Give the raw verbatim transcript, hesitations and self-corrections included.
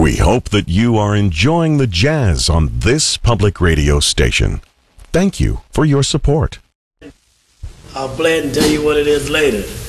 We hope that you are enjoying the jazz on this public radio station. Thank you for your support. I'll play it and tell you what it is later.